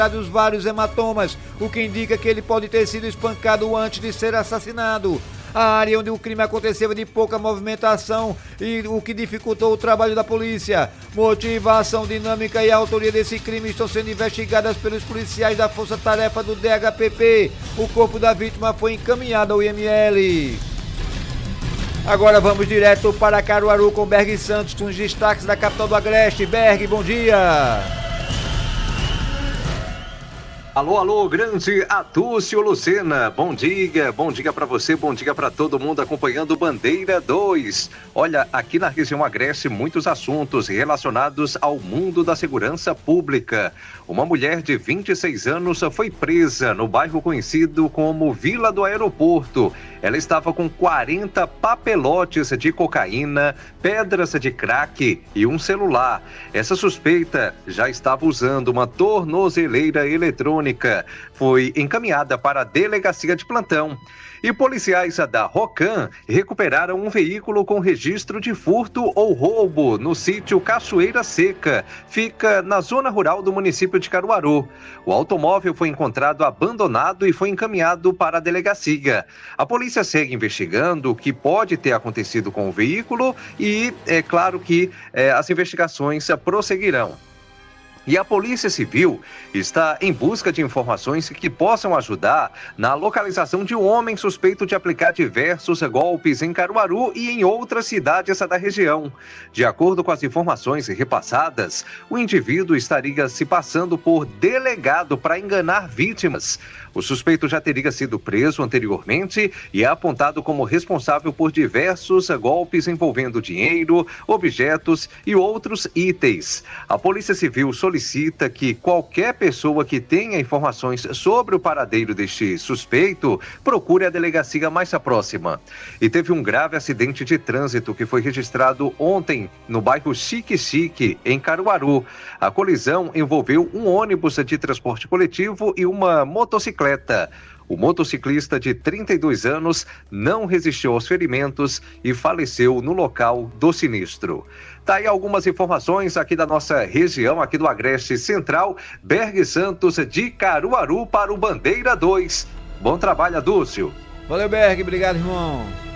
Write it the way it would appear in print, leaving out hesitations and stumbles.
vários hematomas, o que indica que ele pode ter sido espancado antes de ser assassinado. A área onde o crime aconteceu é de pouca movimentação, e o que dificultou o trabalho da polícia. Motivação, dinâmica e autoria desse crime estão sendo investigadas pelos policiais da Força Tarefa do DHPP. O corpo da vítima foi encaminhado ao IML. Agora vamos direto para Caruaru com Berg Santos, com os destaques da capital do Agreste. Berg, bom dia! Alô, grande Atúcio Lucena, bom dia para você, bom dia para todo mundo acompanhando Bandeira 2. Olha, aqui na região Agreste, muitos assuntos relacionados ao mundo da segurança pública. Uma mulher de 26 anos foi presa no bairro conhecido como Vila do Aeroporto. Ela estava com 40 papelotes de cocaína, pedras de crack e um celular. Essa suspeita já estava usando uma tornozeleira eletrônica. Foi encaminhada para a delegacia de plantão. E policiais da Rocan recuperaram um veículo com registro de furto ou roubo no sítio Cachoeira Seca. Fica na zona rural do município de Caruaru. O automóvel foi encontrado abandonado e foi encaminhado para a delegacia. A polícia segue investigando o que pode ter acontecido com o veículo e é claro que as investigações prosseguirão. E a Polícia Civil está em busca de informações que possam ajudar na localização de um homem suspeito de aplicar diversos golpes em Caruaru e em outras cidades da região. De acordo com as informações repassadas, o indivíduo estaria se passando por delegado para enganar vítimas. O suspeito já teria sido preso anteriormente e é apontado como responsável por diversos golpes envolvendo dinheiro, objetos e outros itens. A Polícia Civil solicita que qualquer pessoa que tenha informações sobre o paradeiro deste suspeito procure a delegacia mais próxima. E teve um grave acidente de trânsito que foi registrado ontem no bairro Xique-Xique, em Caruaru. A colisão envolveu um ônibus de transporte coletivo e uma motocicleta. O motociclista de 32 anos não resistiu aos ferimentos e faleceu no local do sinistro. Tá aí algumas informações aqui da nossa região, aqui do Agreste Central. Berg Santos de Caruaru para o Bandeira 2. Bom trabalho, Adúcio. Valeu, Berg. Obrigado, irmão.